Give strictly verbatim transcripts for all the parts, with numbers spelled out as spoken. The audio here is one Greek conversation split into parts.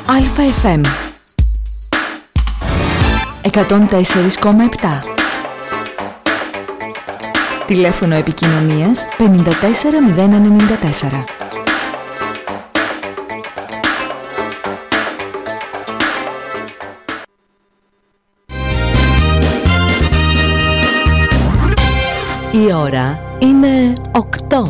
Α Φ Εμ εκατόν τέσσερα κόμμα επτά. Τηλέφωνο επικοινωνίας πενήντα τέσσερα μηδέν ενενήντα τέσσερα. Η ώρα είναι οκτώ.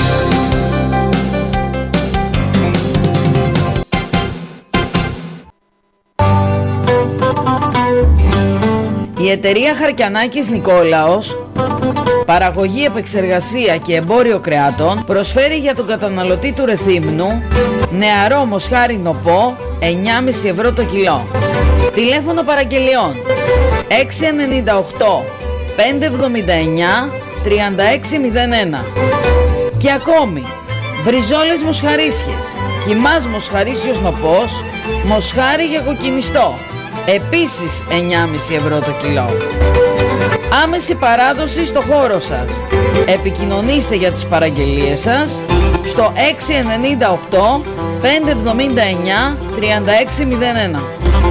Η εταιρεία Χαρκιανάκης Νικόλαος, παραγωγή, επεξεργασία και εμπόριο κρεάτων, προσφέρει για τον καταναλωτή του Ρεθύμνου νεαρό μοσχάρι νοπό εννιά κόμμα πέντε ευρώ το κιλό. Τηλέφωνο παραγγελιών έξι εννιά οκτώ πέντε εβδομήντα εννιά τριάντα έξι μηδέν ένα. Και ακόμη μπριζόλες μοσχαρίσιες, κιμάς μοσχαρίσιος νοπός, μοσχάρι για κοκκινιστό, επίσης εννιά κόμμα πέντε ευρώ το κιλό. Άμεση παράδοση στο χώρο σας. Επικοινωνήστε για τις παραγγελίες σας στο έξι εννιά οκτώ πέντε εβδομήντα εννιά τριάντα έξι μηδέν ένα.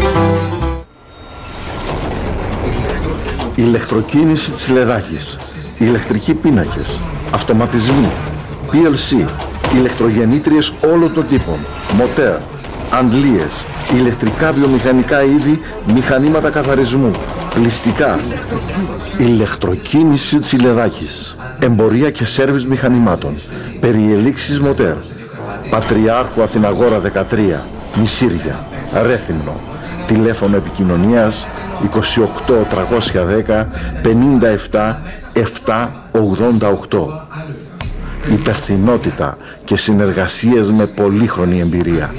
Ηλεκτροκίνηση της Λεδάκης, ηλεκτρικοί πίνακες, αυτοματισμοί, πι ελ σι, ηλεκτρογεννήτριες όλων των τύπων, μοτέρ, αντλίες, ηλεκτρικά βιομηχανικά είδη, μηχανήματα καθαρισμού, πλυστικά. Ηλεκτροκίνηση της Λεδάκης, εμπορία και σέρβις μηχανημάτων, περιελήξεις μοτέρ, Πατριάρχου Αθηναγόρα δεκατρία, Μισήρια, Ρέθυμνο. Τηλέφωνο επικοινωνίας είκοσι οκτώ τριακόσια δέκα πενήντα επτά επτακόσια ογδόντα οκτώ. Υπευθυνότητα και συνεργασίες με πολύχρονη εμπειρία.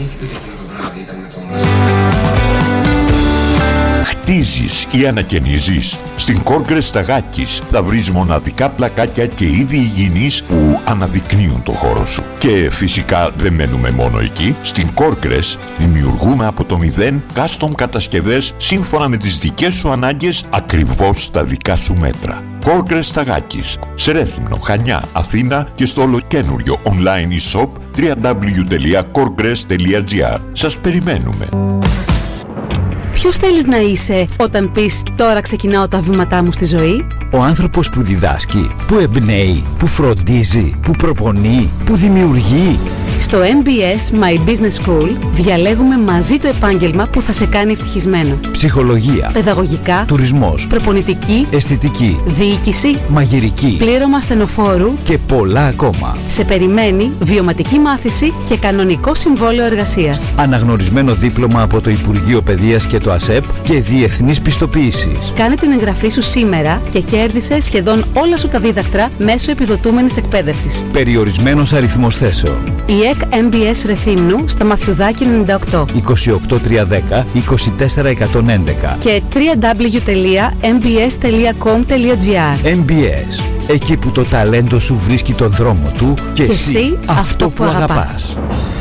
Χτίζεις ή ανακαινίζεις? Στην Κόργκρες Σταγάκης θα βρεις μοναδικά πλακάκια και είδη υγιεινής που αναδεικνύουν το χώρο σου. Και φυσικά δεν μένουμε μόνο εκεί. Στην Κόργκρες δημιουργούμε από το μηδέν custom κατασκευές σύμφωνα με τις δικές σου ανάγκες, ακριβώς στα δικά σου μέτρα. Κόργκρες Σταγάκης, σε Ρέθυμνο, Χανιά, Αθήνα και στο ολοκένουργιο online e-shop double-u double-u double-u τελεία κοργκρες τελεία τζι άρ. Σας περιμένουμε. Ποιος θέλεις να είσαι όταν πεις «Τώρα ξεκινάω τα βήματά μου στη ζωή»? Ο άνθρωπος που διδάσκει, που εμπνέει, που φροντίζει, που προπονεί, που δημιουργεί. Στο εμ μπι ες My Business School διαλέγουμε μαζί το επάγγελμα που θα σε κάνει ευτυχισμένο. Ψυχολογία, παιδαγωγικά, τουρισμός, προπονητική, αισθητική, διοίκηση, μαγειρική, πλήρωμα στενοφόρου και πολλά ακόμα. Σε περιμένει βιωματική μάθηση και κανονικό συμβόλαιο εργασίας. Αναγνωρισμένο δίπλωμα από το Υπουργείο Παιδείας και το ΑΣΕΠ και διεθνής πιστοποίησης. Κάνε την εγγραφή σου σήμερα και κέρδισε σχεδόν όλα σου τα δίδακτρα μέσω επιδοτούμενης εκπαίδευσης. Περιορισμένος αριθμός θέσεων. Η ΕΚ εμ μπι ες Ρεθύμνου στα Μαθιουδάκη ενενήντα οκτώ είκοσι οκτώ τριακόσια δέκα είκοσι τέσσερα εκατόν έντεκα και double-u double-u double-u τελεία εμ μπι ες τελεία κομ τελεία τζι άρ. εμ μπι ες, εκεί που το ταλέντο σου βρίσκει τον δρόμο του και, και εσύ, εσύ αυτό που αγαπάς. αγαπάς.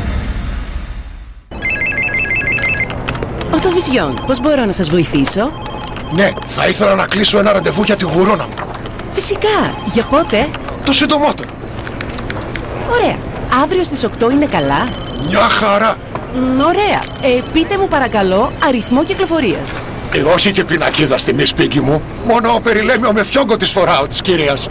Οτοβιζιόν, πώς μπορώ να σας βοηθήσω? Ναι, θα ήθελα να κλείσω ένα ραντεβού για τη γουρόνα μου. Φυσικά, για πότε? Το συντομότερο. Ωραία, αύριο στις οκτώ είναι καλά? Μια χαρά. Μ, ωραία, ε, πείτε μου παρακαλώ αριθμό κυκλοφορίας. Ε, όχι και πινακίδα στη μη σπίτι μου. Μόνο περιλέμιο με φιόγκο της φοράω της κυρίας.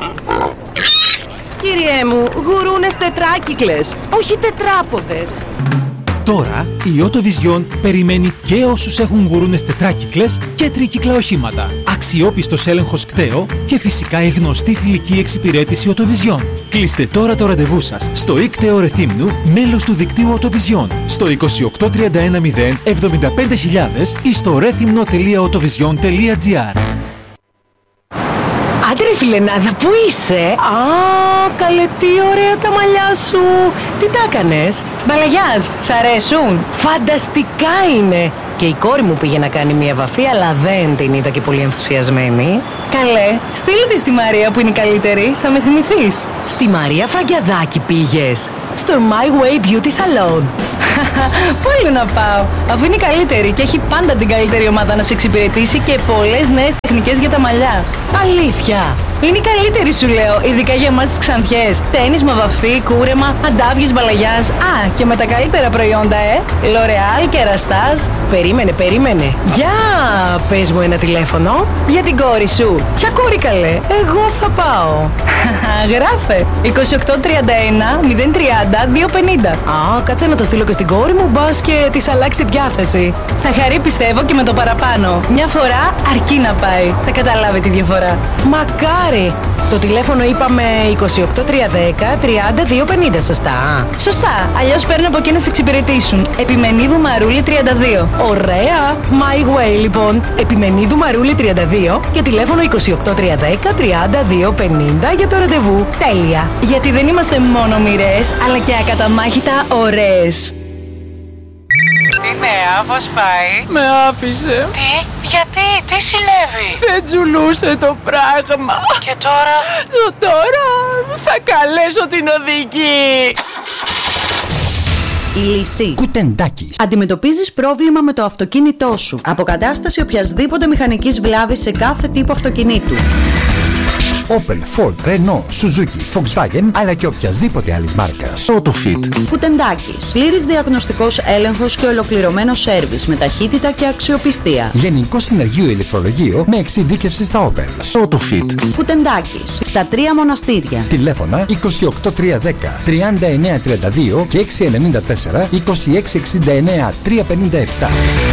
Κύριέ μου, γουρούνες τετράκυκλες, όχι τετράποδες. Τώρα η Οτοβιζιόν περιμένει και όσους έχουν γουρούνες τετράκυκλες και τρίκυκλα οχήματα. Αξιόπιστος έλεγχος κταίο και φυσικά η γνωστή φιλική εξυπηρέτηση Οτοβιζιόν. Κλείστε τώρα το ραντεβού σας στο ΙΚΤΕΟ Ρεθύμνου, μέλος του δικτύου Οτοβιζιόν, στο είκοσι οκτώ τριάντα ένα μηδέν εβδομήντα πέντε χιλιάδες ή στο ρέθυμνο τελεία οτοβιζιόν τελεία τζι άρ. Άντε ρε φιλενάδα, πού είσαι? Α, καλέ, τι ωραία τα μαλλιά σου. Τι τα έκανες? Μπαλαγιάζ, σ' αρέσουν? Φανταστικά είναι. Και η κόρη μου πήγε να κάνει μια βαφή, αλλά δεν την είδα και πολύ ενθουσιασμένη. Καλέ, στείλε τη στη Μαρία που είναι η καλύτερη, θα με θυμηθείς. Στη Μαρία Φραγκιαδάκη πήγες? Στο My Way Beauty Salon. Πού άλλο να πάω, αφού είναι η καλύτερη και έχει πάντα την καλύτερη ομάδα να σε εξυπηρετήσει και πολλές νέες τεχνικές για τα μαλλιά. Αλήθεια, Είναι η καλύτερη σου λέω, ειδικά για εμάς τις Ξανθιές. Τένισμα, βαφή, κούρεμα, αντάβιες Μπαλαγιάς. Α, και με τα καλύτερα προϊόντα, ε. L'Oréal και Erastase. Περίμενε, περίμενε. Για, πες μου ένα τηλέφωνο. Για την κόρη σου. Ποια κόρη καλέ, εγώ θα πάω. Γράφε. είκοσι οκτώ τριάντα ένα μηδέν τριάντα δύο πενήντα. Α, κάτσε να το στείλω και στην κόρη μου, μπας και της αλλάξει διάθεση. Θα χαρεί πιστεύω και με το παραπάνω. Μια φορά αρκεί να πάει. Θα καταλάβει τη διαφορά. Μακάρι. Το τηλέφωνο είπαμε είκοσι οκτώ τριάντα ένα τριάντα δύο πενήντα, σωστά? Σωστά. Αλλιώς παίρνω από εκεί να σε εξυπηρετήσουν. Επιμενίδου Μαρούλη τριάντα δύο. Ωραία. My way λοιπόν. Επιμενίδου Μαρούλη τριάντα δύο και τηλέφωνο είκοσι οκτώ τριάντα ένα τριάντα δύο πενήντα για το ραντεβού. Τέλεια. Γιατί δεν είμαστε μόνο μοιρές, αλλά και ακαταμάχητα ωραίες. Τι νέα, πώς πάει? Με άφησε. Τι, γιατί, τι συνέβη? Δεν τζουλούσε το πράγμα. Και τώρα? Το τώρα θα καλέσω την οδηγή. Η λύση. Κουτεντάκης. Αντιμετωπίζεις πρόβλημα με το αυτοκίνητό σου. Αποκατάσταση οποιασδήποτε μηχανικής βλάβης σε κάθε τύπο αυτοκινήτου. Opel, Ford, Renault, Suzuki, Volkswagen, αλλά και οποιασδήποτε άλλης μάρκας. Autofit. Κουτεντάκης. Πλήρης διαγνωστικός έλεγχος και ολοκληρωμένο σέρβις με ταχύτητα και αξιοπιστία. Γενικό συνεργείο ηλεκτρολογείο με εξειδίκευση στα Opel. Autofit. Κουτεντάκης. Στα τρία μοναστήρια. Τηλέφωνα είκοσι οκτώ τριακόσια δέκα τριάντα εννέα τριάντα δύο και έξι εννιά τέσσερα είκοσι έξι εξήντα εννέα τριακόσια πενήντα επτά.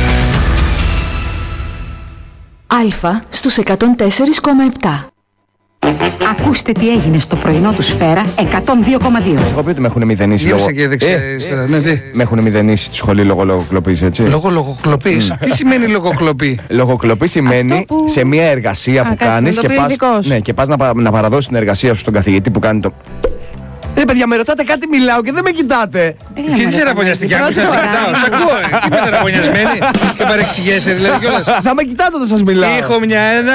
Αλφα στους εκατόν τέσσερα κόμμα επτά. Ακούστε τι έγινε στο πρωινό του Σφαίρα εκατόν δύο κόμμα δύο. Εγώ πει ότι με έχουν μηδενίσει λόγω. Και δεξιά, ναι, τι. Με έχουν μηδενίσει στη σχολή λόγω λογοκλοπής, έτσι. Λόγω λογοκλοπής. Τι σημαίνει λογοκλοπή? Λογοκλοπή σημαίνει που... σε μια εργασία που κάνεις και πας, ναι, και πας να, να παραδώσεις την εργασία σου στον καθηγητή που κάνει το. Ρε παιδιά, με ρωτάτε κάτι, μιλάω και δεν με κοιτάτε. Και τι σεραβωνιαστικά, άκουσα να σε κοιτάω. Σ' ακούω, τι με σεραβωνιασμένη και παρεξηγέσαι δηλαδή κιόλας. Θα με κοιτάτε όταν σας μιλάω. Έχω μια ένα,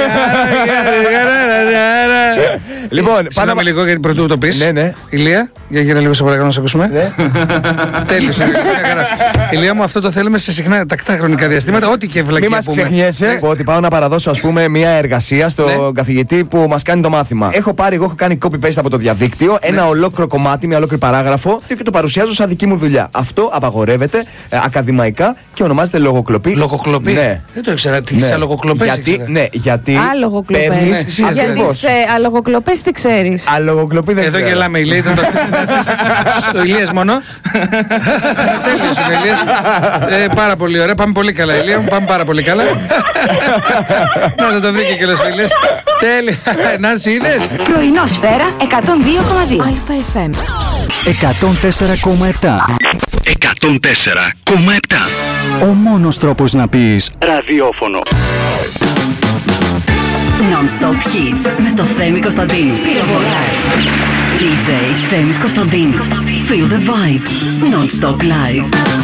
Λοιπόν, πάμε λίγο γιατί πρωτού το πεις. Ναι, ναι. Ηλία, για γύρω λίγο σε παρακαλώ να σε ακούσουμε. Τέλειωσε. Ηλία μου, αυτό το θέλουμε σε συχνά τακτά χρονικά διαστήματα, ό,τι και βλακία πούμε. Μην μας ξεχνιέσαι ότι πάω να παραδώσω ας πούμε μια εργασία στον καθηγητή που μας κάνει το μάθημα. Έχω πάρει, εγώ έχω κάνει copy-paste από το διαδίκτυο, ένα ολόκληρο κομμάτι, μια ολόκληρη παράγραφο και το παρουσιάζω σαν δική μου δουλειά. Αυτό απαγορεύεται ε, ακαδημαϊκά και ονομάζεται λογοκλοπή. Λογοκλοπή? Ναι. Δεν το ήξερα. Τι ναι. αλογοκλοπές γιατί, ναι, γιατί αλογοκλοπές. Παίρνεις... Ναι, για τις ε, αλογοκλοπές τι ξέρεις? Αλογοκλοπή δεν Εδώ ξέρω. Εδώ γελάμε, Ηλία, ήταν το στο Ηλίας μόνο. Τέλειωσε ο Ηλίας. ε, πάρα πολύ ωραία, πάμε πολύ καλά Ηλία μου, πάμε πάρα πολύ καλά. Να δεν το βρήκε και ο Ηλίας. Τέλεια. Νάνση, είδες? Πρωινό Σφαίρα εκατόν δύο κόμμα δύο. Αλφα εφ εμ εκατόν τέσσερα κόμμα επτά. εκατόν τέσσερα κόμμα επτά. Ο μόνος τρόπος να πεις ραδιόφωνο. Non-stop hits με το Θέμη Κωνσταντίνου. Πυροβολά. ντι τζέι Θέμης Κωνσταντίνου. Feel the vibe. Non-stop live.